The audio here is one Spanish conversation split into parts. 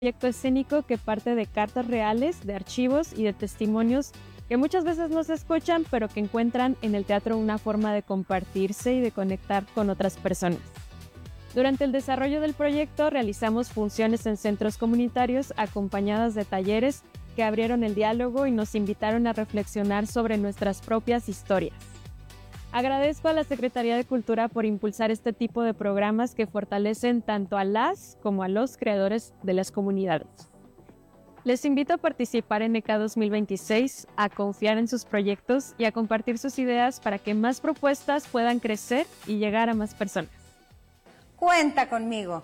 proyecto escénico que parte de cartas reales, de archivos y de testimonios que muchas veces no se escuchan, pero que encuentran en el teatro una forma de compartirse y de conectar con otras personas. Durante el desarrollo del proyecto realizamos funciones en centros comunitarios acompañadas de talleres que abrieron el diálogo y nos invitaron a reflexionar sobre nuestras propias historias. Agradezco a la Secretaría de Cultura por impulsar este tipo de programas que fortalecen tanto a las como a los creadores de las comunidades. Les invito a participar en ECA 2026, a confiar en sus proyectos y a compartir sus ideas para que más propuestas puedan crecer y llegar a más personas. Cuenta conmigo.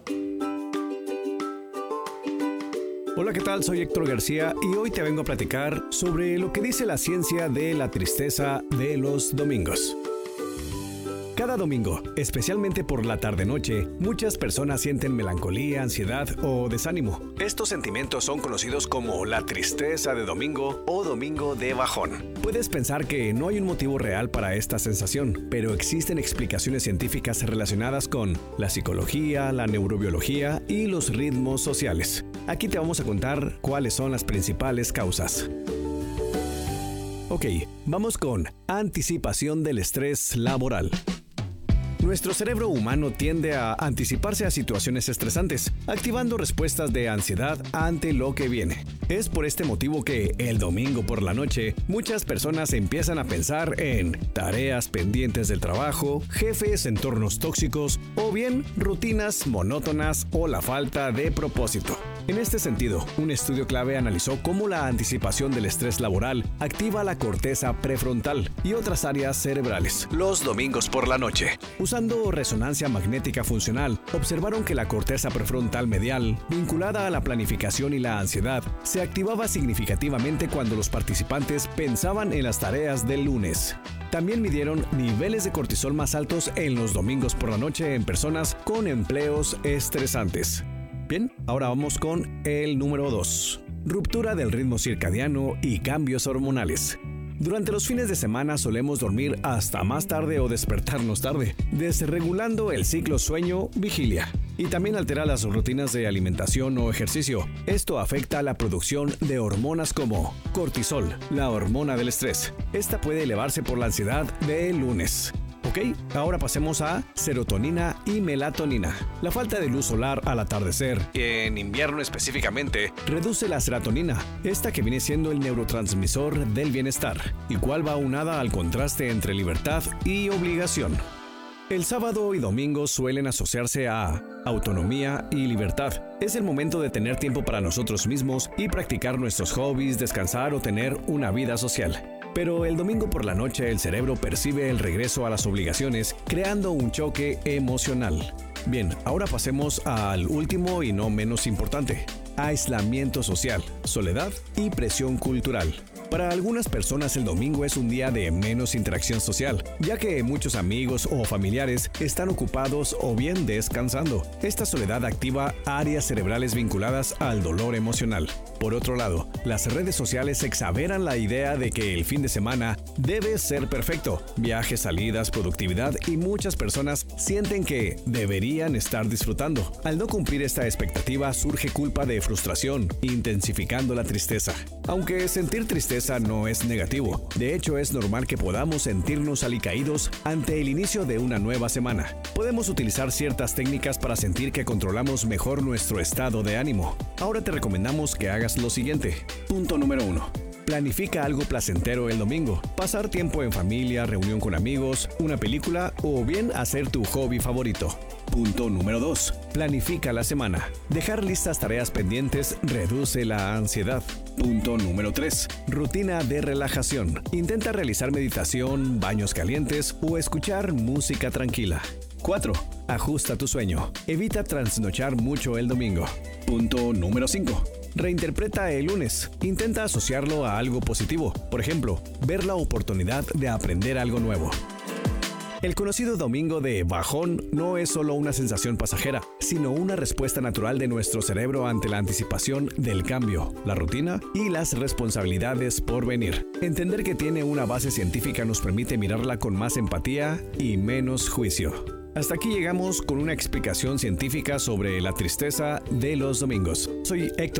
Hola, ¿qué tal? Soy Héctor García y hoy te vengo a platicar sobre lo que dice la ciencia de la tristeza de los domingos. Cada domingo, especialmente por la tarde-noche, muchas personas sienten melancolía, ansiedad o desánimo. Estos sentimientos son conocidos como la tristeza de domingo o domingo de bajón. Puedes pensar que no hay un motivo real para esta sensación, pero existen explicaciones científicas relacionadas con la psicología, la neurobiología y los ritmos sociales. Aquí te vamos a contar cuáles son las principales causas. Ok, vamos con anticipación del estrés laboral. Nuestro cerebro humano tiende a anticiparse a situaciones estresantes, activando respuestas de ansiedad ante lo que viene. Es por este motivo que, el domingo por la noche, muchas personas empiezan a pensar en tareas pendientes del trabajo, jefes, entornos tóxicos o bien rutinas monótonas o la falta de propósito. En este sentido, un estudio clave analizó cómo la anticipación del estrés laboral activa la corteza prefrontal y otras áreas cerebrales los domingos por la noche. Usando resonancia magnética funcional, observaron que la corteza prefrontal medial, vinculada a la planificación y la ansiedad, se activaba significativamente cuando los participantes pensaban en las tareas del lunes. También midieron niveles de cortisol más altos en los domingos por la noche en personas con empleos estresantes. Bien, ahora vamos con el número 2. Ruptura del ritmo circadiano y cambios hormonales. Durante los fines de semana solemos dormir hasta más tarde o despertarnos tarde, desregulando el ciclo sueño-vigilia. Y también altera las rutinas de alimentación o ejercicio. Esto afecta a la producción de hormonas como cortisol, la hormona del estrés. Esta puede elevarse por la ansiedad del lunes. Ok, ahora pasemos a serotonina y melatonina. La falta de luz solar al atardecer, en invierno específicamente, reduce la serotonina, esta que viene siendo el neurotransmisor del bienestar, y cual va aunada al contraste entre libertad y obligación. El sábado y domingo suelen asociarse a autonomía y libertad. Es el momento de tener tiempo para nosotros mismos y practicar nuestros hobbies, descansar o tener una vida social. Pero el domingo por la noche el cerebro percibe el regreso a las obligaciones, creando un choque emocional. Bien, ahora pasemos al último y no menos importante: aislamiento social, soledad y presión cultural. Para algunas personas el domingo es un día de menos interacción social, ya que muchos amigos o familiares están ocupados o bien descansando. Esta soledad activa áreas cerebrales vinculadas al dolor emocional. Por otro lado, las redes sociales exageran la idea de que el fin de semana debe ser perfecto. Viajes, salidas, productividad y muchas personas sienten que deberían estar disfrutando. Al no cumplir esta expectativa surge culpa de frustración, intensificando la tristeza. Aunque sentir tristeza no es negativo, de hecho es normal que podamos sentirnos alicaídos ante el inicio de una nueva semana. Podemos utilizar ciertas técnicas para sentir que controlamos mejor nuestro estado de ánimo. Ahora te recomendamos que hagas lo siguiente. Punto número 1. Planifica algo placentero el domingo. Pasar tiempo en familia, reunión con amigos, una película o bien hacer tu hobby favorito. Punto número 2. Planifica la semana. Dejar listas tareas pendientes reduce la ansiedad. Punto número 3. Rutina de relajación. Intenta realizar meditación, baños calientes o escuchar música tranquila. 4. Ajusta tu sueño. Evita trasnochar mucho el domingo. Punto número 5. Reinterpreta el lunes. Intenta asociarlo a algo positivo. Por ejemplo, ver la oportunidad de aprender algo nuevo. El conocido domingo de bajón no es solo una sensación pasajera, sino una respuesta natural de nuestro cerebro ante la anticipación del cambio, la rutina y las responsabilidades por venir. Entender que tiene una base científica nos permite mirarla con más empatía y menos juicio. Hasta aquí llegamos con una explicación científica sobre la tristeza de los domingos. Soy Héctor